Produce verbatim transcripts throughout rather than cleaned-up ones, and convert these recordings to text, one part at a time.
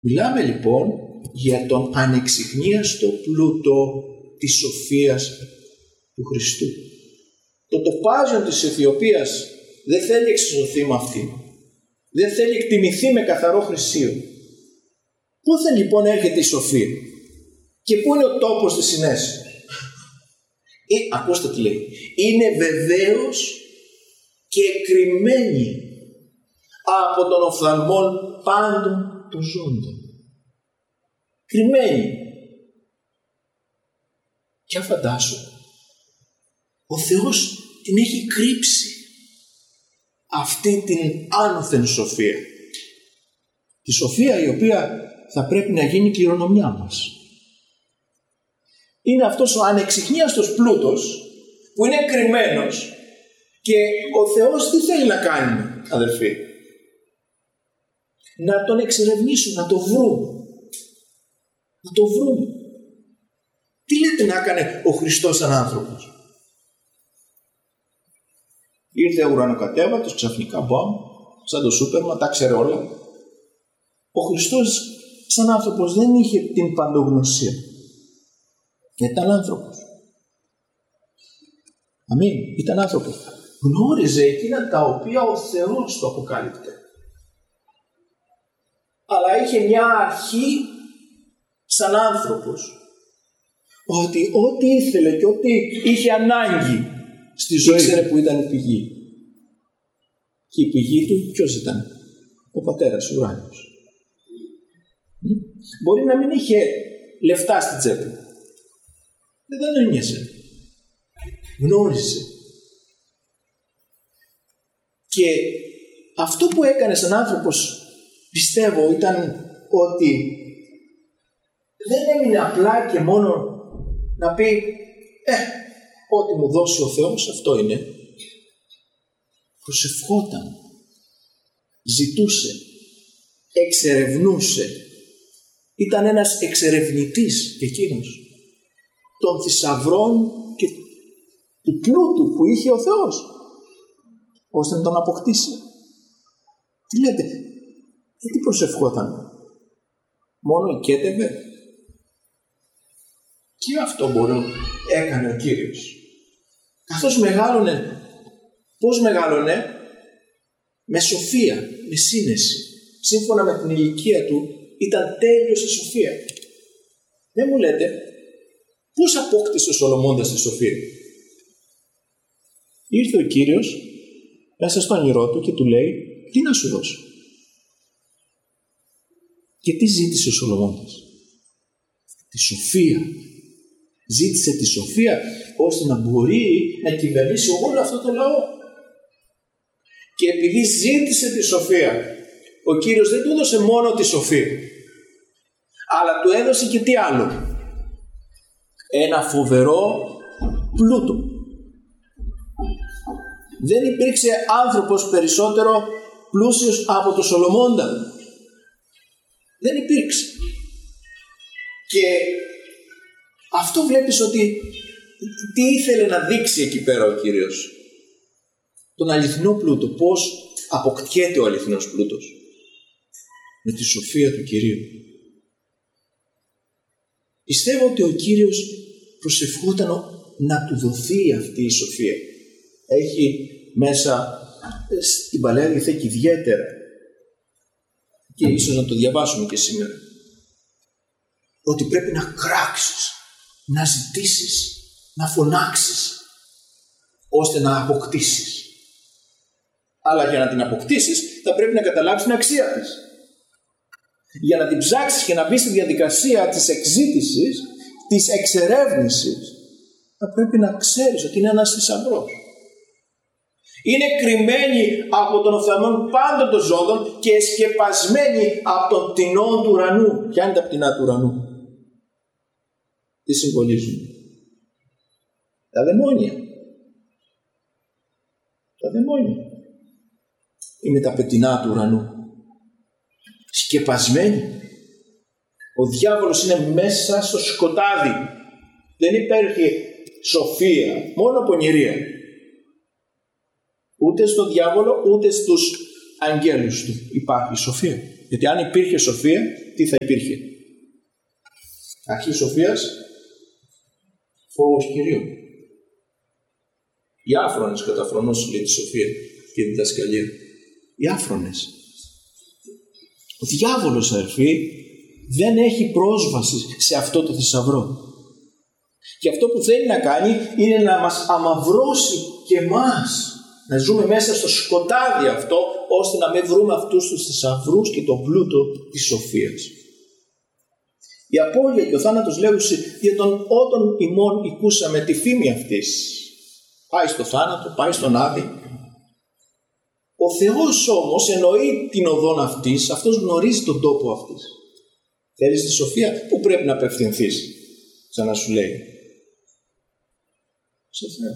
Μιλάμε λοιπόν για τον ανεξιχνίαστο πλούτο της σοφίας του Χριστού. Το τοπάζιον της Αιθιοπίας δεν θέλει εξισωθεί με αυτή. Δεν θέλει εκτιμηθεί με καθαρό χρυσίο. Πού θα λοιπόν έρχεται η σοφία και πού είναι ο τόπος της συνέσεως? Ε, ακούστε τι λέει. Είναι βεβαίως και κρυμμένη από τον οφθαλμόν πάντων των ζώντων. Κρυμμένη. Και αν φαντάσου, ο Θεός την έχει κρύψει αυτή την άνωθεν σοφία. Τη σοφία η οποία θα πρέπει να γίνει η κληρονομιά μας. Είναι αυτός ο ανεξιχνίαστος πλούτος που είναι κρυμμένος και ο Θεός τι θέλει να κάνει, αδελφοί? Να τον εξερευνήσουν, να το βρουν. Να το βρουν. Τι λέτε να έκανε ο Χριστός σαν άνθρωπος? Ήρθε ο ουρανοκατέβατος ξαφνικά, μπαμ, σαν το Σούπερμαν, τα ξέρε όλα. Ο Χριστός σαν άνθρωπος δεν είχε την παντογνωσία. Ήταν άνθρωπος. Αμήν. Ήταν άνθρωπος. Γνώριζε εκείνα τα οποία ο Θεός το αποκάλυπτε. Αλλά είχε μια αρχή σαν άνθρωπος ότι ό,τι ήθελε και ό,τι είχε ανάγκη στη ζωή ήξερε που ήταν η πηγή. Και η πηγή του ποιος ήταν? Ο πατέρας ο ουράνιος. Μπορεί να μην είχε λεφτά στην τσέπη. Δεν τον ένοιαζε. Γνώριζε. Και αυτό που έκανε σαν άνθρωπος, πιστεύω, ήταν ότι δεν έμεινε απλά και μόνο να πει «Ε, ό,τι μου δώσει ο Θεός αυτό είναι». Προσευχόταν, ζητούσε, εξερευνούσε. Ήταν ένας εξερευνητής εκείνος των θησαυρών και του πλούτου που είχε ο Θεός, ώστε να τον αποκτήσει. Τι λέτε, τι προσευχόταν? Μόνο οικέτευε? Και αυτό μπορεί έκανε ο Κύριος. Καθώς μεγάλωνε, πώς μεγάλωνε? Με σοφία, με σύνεση. Σύμφωνα με την ηλικία του ήταν τέλειος σε σοφία. Δεν μου λέτε, πώς απόκτησε ο Σολομώντας τη σοφία? Ήρθε ο Κύριος μέσα στο όνειρό του και του λέει, τι να σου δώσω? Και τι ζήτησε ο Σολομώντας? Τη σοφία. Ζήτησε τη σοφία ώστε να μπορεί να κυβερνήσει όλο αυτό το λαό. Και επειδή ζήτησε τη σοφία, ο Κύριος δεν του έδωσε μόνο τη σοφία, αλλά του έδωσε και τι άλλο? Ένα φοβερό πλούτο. Δεν υπήρξε άνθρωπος περισσότερο πλούσιος από τον Σολομώντα. Δεν υπήρξε. Και αυτό βλέπεις ότι τι ήθελε να δείξει εκεί πέρα ο Κύριος? Τον αληθινό πλούτο. Πώς αποκτιέται ο αληθινός πλούτος? Με τη σοφία του Κυρίου. Πιστεύω ότι ο Κύριος προσευχόταν να του δοθεί αυτή η σοφία. Έχει μέσα στην Παλαιά Διαθήκη ιδιαίτερα, και ίσως να το διαβάσουμε και σήμερα, ότι πρέπει να κράξεις, να ζητήσεις, να φωνάξεις, ώστε να αποκτήσεις. Αλλά για να την αποκτήσεις θα πρέπει να καταλάβεις την αξία της. Για να την ψάξεις και να μπεις στη διαδικασία της εξζήτησης, της εξερεύνησης, θα πρέπει να ξέρεις ότι είναι ένας θησαυρός. Είναι κρυμμένη από τον οφθαλμόν πάντων των ζώντων και σκεπασμένη από τον πτηνών του ουρανού. Ποια είναι τα πτηνά του ουρανού? Τι συμβολίζουν? Τα δαιμόνια. Τα δαιμόνια είναι τα πτηνά του ουρανού. Σκεπασμένη. Ο διάβολος είναι μέσα στο σκοτάδι. Δεν υπάρχει σοφία, μόνο πονηρία. Ούτε στον διάβολο, ούτε στους αγγέλους του υπάρχει σοφία. Γιατί αν υπήρχε σοφία, τι θα υπήρχε? Αρχή σοφίας, φόβος Κυρίου. Οι άφρονες καταφρονώς, λέει, τη σοφία και τη διδασκαλία. Οι άφρονες. Ο διάβολος, αδερφοί, δεν έχει πρόσβαση σε αυτό το θησαυρό. Και αυτό που θέλει να κάνει είναι να μας αμαυρώσει και εμάς. Να ζούμε μέσα στο σκοτάδι αυτό, ώστε να μην βρούμε αυτούς τους θησαυρούς και τον πλούτο της σοφίας. Η απώλεια και ο θάνατος λέγουσε για τον ότον ημών οικούσαμε τη φήμη αυτής. Πάει στο θάνατο, πάει στον Άδη. Ο Θεός όμως εννοεί την οδόν αυτής, αυτός γνωρίζει τον τόπο αυτής. Θέλεις τη σοφία, πού πρέπει να απευθυνθείς, σαν να σου λέει? Στο Θεό.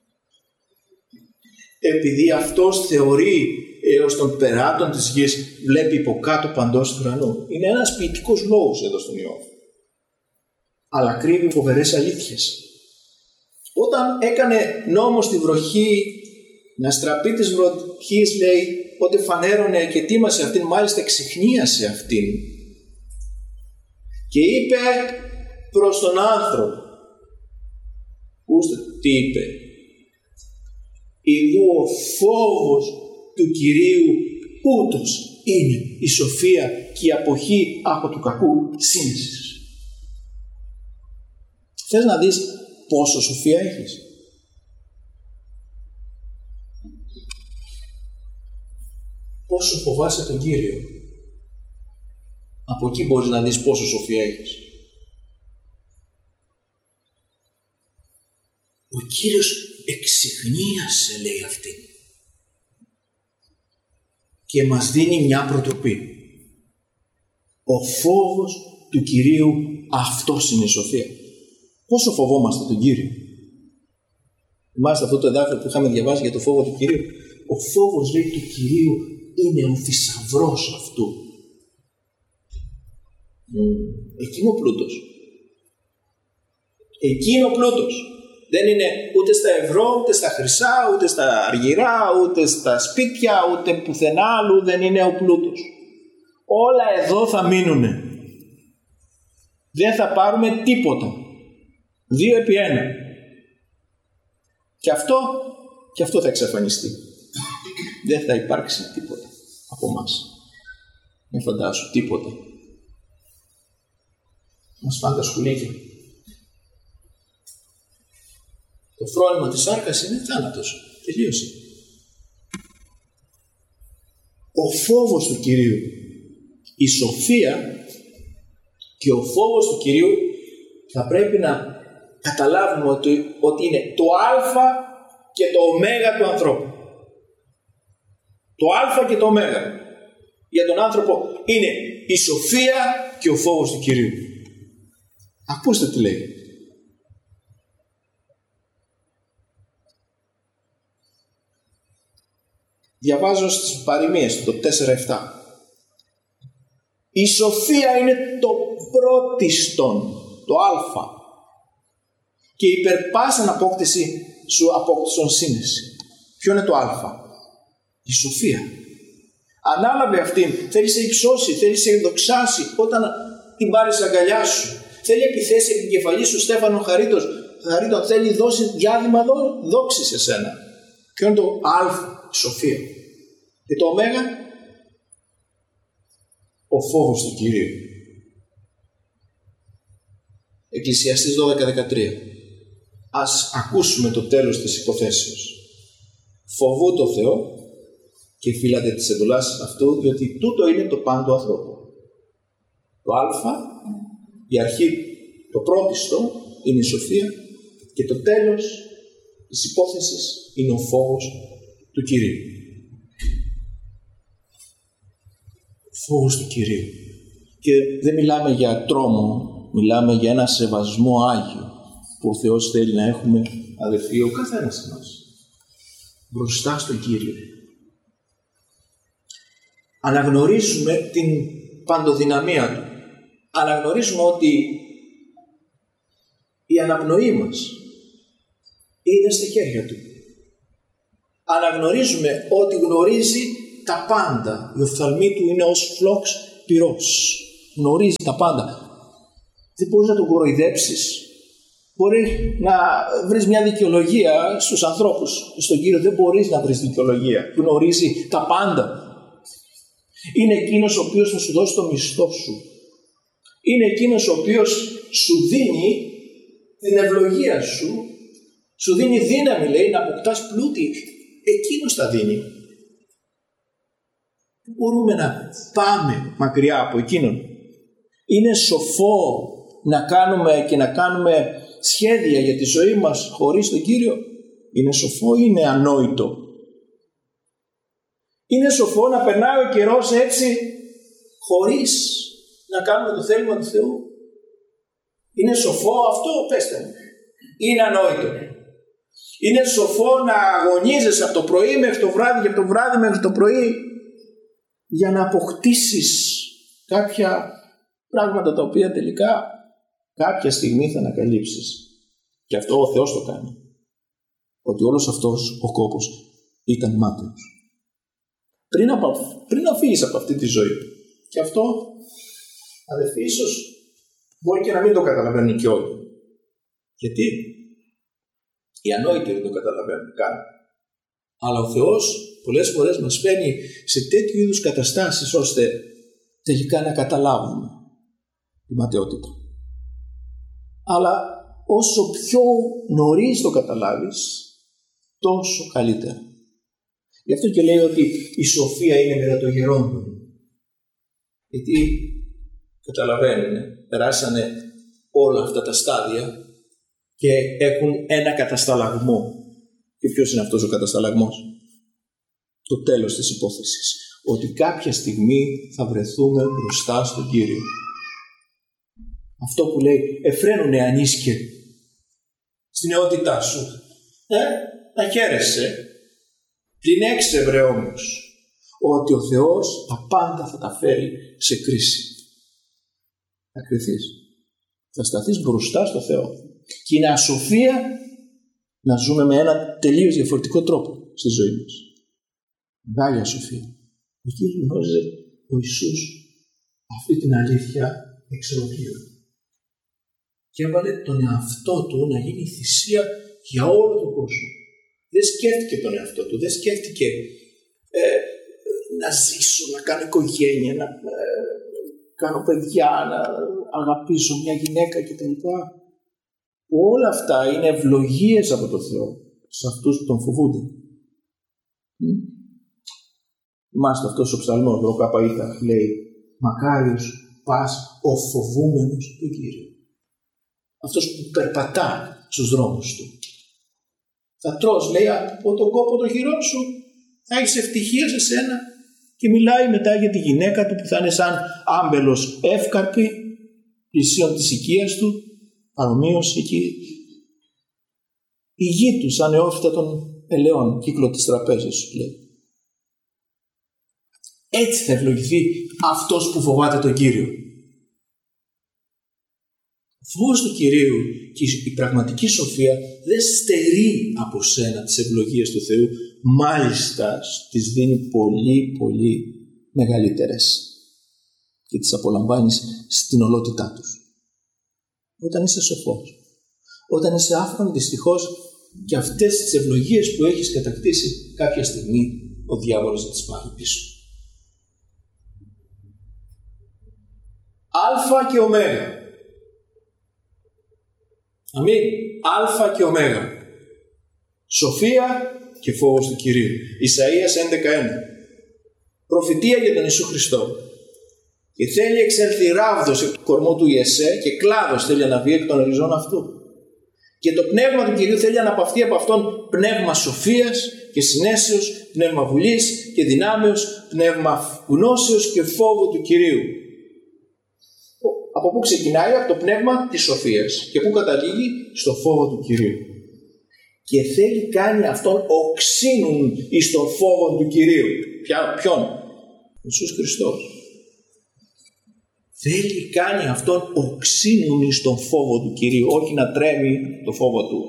Επειδή αυτός θεωρεί έως των περάτων της γης, βλέπει υποκάτω παντός του ουρανού. Είναι ένας ποιητικός λόγος εδώ στον Ιώβ. Αλλά κρύβει φοβερές αλήθειες. Όταν έκανε νόμο στη βροχή, να στραπεί της βροχής, λέει, ότι φανέρωνε και τίμασε αυτήν, μάλιστα εξυχνίασε αυτήν. Και είπε προς τον άνθρωπο, ακούστε τι είπε: «Ιδού ο φόβος του Κυρίου, ούτως είναι η σοφία και η αποχή από του κακού σύνεσης». Θες να δεις πόσο σοφία έχεις? Πόσο φοβάσαι τον Κύριο? Από εκεί μπορείς να δεις πόσο σοφία έχεις. Ο Κύριος εξυχνίασε, λέει, αυτή, και μας δίνει μια προτροπή. Ο φόβος του Κυρίου, αυτός είναι η σοφία. Πόσο φοβόμαστε τον Κύριο? Θυμάστε αυτό το εδάφιο που είχαμε διαβάσει για το φόβο του Κυρίου? Ο φόβος, λέει, του Κυρίου είναι ο θησαυρός αυτού. Mm. Εκείνο ο πλούτος. Εκείνο ο πλούτος. Δεν είναι ούτε στα ευρώ, ούτε στα χρυσά, ούτε στα αργυρά, ούτε στα σπίτια, ούτε πουθενά άλλου δεν είναι ο πλούτος. Όλα εδώ θα μείνουνε. Δεν θα πάρουμε τίποτα. Δύο επί ένα. Και αυτό, και αυτό θα εξαφανιστεί. Δεν θα υπάρξει τίποτα από εμάς. Μην φαντάσου τίποτα. Μας φάνε τα σκουλίκια. Το φρόνημα της σάρκας είναι θάνατος. Τελείωσε. Ο φόβος του Κυρίου, η σοφία και ο φόβος του Κυρίου θα πρέπει να καταλάβουμε ότι, ότι είναι το α και το ω του ανθρώπου. Το α και το ω. Για τον άνθρωπο είναι η σοφία και ο φόβος του Κυρίου. Ακούστε τι λέει. Διαβάζω στις παροιμίες, το τέσσερα επτά. Η σοφία είναι το πρώτιστον, το α, και υπερπάσαν απόκτηση σου απόκτησον σύνεση. Ποιο είναι το α? Η σοφία. Ανάλαβε αυτήν, θέλει σε υψώσει, θέλει σε δοξάσει όταν την πάρεις αγκαλιά σου. Θέλει επιθέσει την κεφαλή σου Στέφανο Χαρίτος, Χαρίτων, θέλει δώσει διάδημα δό, δόξη σε σένα. Ποιο είναι το α? Η σοφία. Και το ω? Ο φόβος του Κυρίου. Εκκλησιαστής δώδεκα δεκατρία. Ας ακούσουμε το τέλος της υποθέσεως. Φοβού το Θεό και φύλατε της εντολάς αυτού, διότι τούτο είναι το παν του ανθρώπου. Το α, η αρχή, το πρώτιστο είναι η σοφία και το τέλος της υπόθεσης είναι ο φόβος του Κυρίου. Φόβος του Κυρίου. Και δεν μιλάμε για τρόμο, μιλάμε για ένα σεβασμό Άγιο που ο Θεός θέλει να έχουμε, αδελφοί, ο καθένας μας μπροστά στον Κύριο. Αναγνωρίζουμε την παντοδυναμία Του. Αναγνωρίζουμε ότι η αναπνοή μας είναι στα χέρια Του. Αναγνωρίζουμε ότι γνωρίζει τα πάντα. Οι οφθαλμοί Του είναι ως φλόξ πυρός. Γνωρίζει τα πάντα. Δεν μπορείς να τον κοροϊδέψεις. Μπορεί να βρεις μια δικαιολογία στους ανθρώπους. Στον Κύριο δεν μπορείς να βρεις δικαιολογία. Γνωρίζει τα πάντα. Είναι εκείνος ο οποίος θα σου δώσει το μισθό σου. Είναι εκείνος ο οποίος σου δίνει την ευλογία σου. Σου δίνει δύναμη, λέει, να αποκτάς πλούτη. Εκείνος τα δίνει. Μπορούμε να πάμε μακριά από εκείνον. Είναι σοφό να κάνουμε και να κάνουμε σχέδια για τη ζωή μας χωρίς τον Κύριο. Είναι σοφό ή είναι ανόητο? Είναι σοφό να περνάει ο καιρός έτσι χωρίς να κάνουμε το θέλημα του Θεού? Είναι σοφό αυτό? Πέστε μου. Είναι ανόητο? Είναι σοφό να αγωνίζεσαι από το πρωί μέχρι το βράδυ και από το βράδυ μέχρι το πρωί για να αποκτήσεις κάποια πράγματα τα οποία τελικά κάποια στιγμή θα ανακαλύψεις? Και αυτό ο Θεός το κάνει. Ότι όλος αυτός ο κόπος ήταν μάταιος. Πριν, από, πριν να φύγεις από αυτή τη ζωή. Και αυτό, αδελφοί, ίσως μπορεί και να μην το καταλαβαίνουν και όλοι. Γιατί? Οι ανόητοι δεν το καταλαβαίνουν καν. Αλλά ο Θεός πολλές φορές μας φέρνει σε τέτοιου είδους καταστάσεις ώστε τελικά να καταλάβουμε τη ματαιότητα. Αλλά όσο πιο νωρίς το καταλάβεις, τόσο καλύτερα. Γι' αυτό και λέει ότι η σοφία είναι μετά το γερόντων. Γιατί καταλαβαίνουν, περάσανε όλα αυτά τα στάδια και έχουν ένα κατασταλαγμό. Και ποιος είναι αυτός ο κατασταλαγμός? Το τέλος της υπόθεσης. Ότι κάποια στιγμή θα βρεθούμε μπροστά στον Κύριο. Αυτό που λέει, εφραίνουνε ανίσκε στην νεότητά σου. Ε, να χαίρεσαι. Πλην έξευρε όμως ότι ο Θεός τα πάντα θα τα φέρει σε κρίση. Θα κριθείς. Θα σταθείς μπροστά στο Θεό. Και είναι ασοφία να ζούμε με ένα τελείως διαφορετικό τρόπο στη ζωή μας. Μεγάλη ασοφία. Ο Κύριος γνώριζε ο Ιησούς αυτή την αλήθεια εξ ολοκλήρου. Και έβαλε τον εαυτό του να γίνει θυσία για όλο τον κόσμο. Δεν σκέφτηκε τον εαυτό του, δεν σκέφτηκε ε, να ζήσω, να κάνω οικογένεια, να ε, κάνω παιδιά, να αγαπήσω μια γυναίκα κτλ. Όλα αυτά είναι ευλογίες από τον Θεό σε αυτούς που τον φοβούνται. Θυμάστε αυτός ο ψαλμός, ο Καπαΐτα λέει, μακάριος πας ο φοβούμενος του Κύριου. Αυτός που περπατά στους δρόμους του. Θα τρως, λέει, από τον κόπο των χειρών σου, θα έχεις ευτυχία σε σένα. Και μιλάει μετά για τη γυναίκα του που θα είναι σαν άμπελος εύκαρπη, πλησίον της οικίας του, παρομοίως εκεί. Η γη του σαν νεόφυτα των ελαιών, κύκλο της τραπέζας σου λέει. Έτσι θα ευλογηθεί αυτός που φοβάται τον Κύριο. Ο φόβος του Κυρίου και η πραγματική σοφία δεν στερεί από σένα τις ευλογίες του Θεού, μάλιστα τις δίνει πολύ πολύ μεγαλύτερες και τις απολαμβάνεις στην ολότητά τους. Όταν είσαι σοφός, όταν είσαι άφρον, δυστυχώς και αυτές τις ευλογίες που έχεις κατακτήσει κάποια στιγμή ο διάβολος θα τις πάρει πίσω. Αλφα και Ωμέγα. Αμήν. Αλφα και Ωμέγα. Σοφία και φόβος του Κυρίου. Ισαΐας έντεκα ένα. Προφητεία για τον Ιησού Χριστό. Και θέλει εξέλθει ράβδος εκ του κορμού του Ιεσέ και κλάδος θέλει να βγει εκ των οριζών αυτού. Και το πνεύμα του Κυρίου θέλει να αναπαυθεί από αυτόν πνεύμα σοφίας και συνέσεως, πνεύμα βουλής και δυνάμεως, πνεύμα γνώσεως και φόβου του Κυρίου. Από πού ξεκινάει? Από το πνεύμα της σοφίας. Και πού καταλήγει? Στο φόβο του Κυρίου. Και θέλει κάνει αυτόν οξύνουν εις τον φόβο του Κυρίου. Ποια, ποιον? Ιησούς Χριστός. Θέλει κάνει αυτόν οξύνουν εις τον φόβο του Κυρίου. Όχι να τρέμει το φόβο του.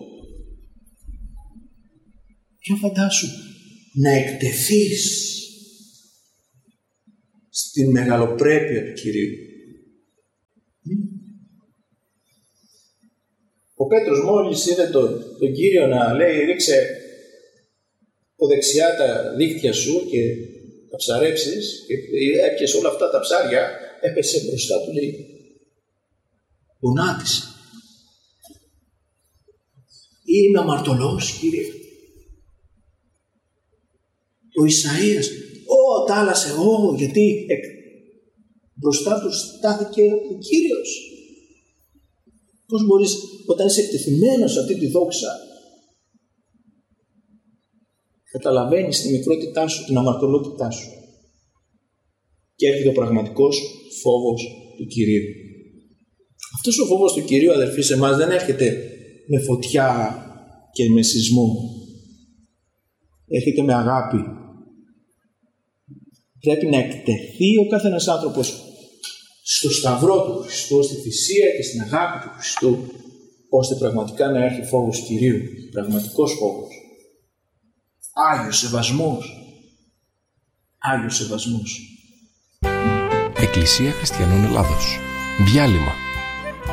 Ποιο φαντάσου? Να εκτεθείς στην μεγαλοπρέπεια του Κυρίου. Ο Πέτρος μόλις είδε τον, τον Κύριο να λέει ρίξε από δεξιά τα δίχτυα σου και θα ψαρέψεις, και έπιασε όλα αυτά τα ψάρια, έπεσε μπροστά του, λέει, γονάτισε. Είμαι αμαρτωλός, Κύριε. Ο Ισαΐας, ω, τάλασε εγώ, γιατί εκ, μπροστά του στάθηκε ο Κύριος. Πώς μπορείς, όταν είσαι εκτεθειμένος σε αυτή τη δόξα, καταλαβαίνεις τη μικρότητά σου, την αμαρτωλότητά σου. Και έρχεται ο πραγματικός φόβος του Κυρίου. Αυτός ο φόβος του Κυρίου, αδερφοί, σε εμάς δεν έρχεται με φωτιά και με σεισμό. Έρχεται με αγάπη. Πρέπει να εκτεθεί ο κάθε ένας άνθρωπος στο σταυρό του Χριστού, στη θυσία και στην αγάπη του Χριστού, ώστε πραγματικά να έρθει φόβος Κυρίου, πραγματικός φόβος. Άγιος σεβασμός. Άγιος σεβασμός. Εκκλησία Χριστιανών Ελλάδος. Διάλειμμα.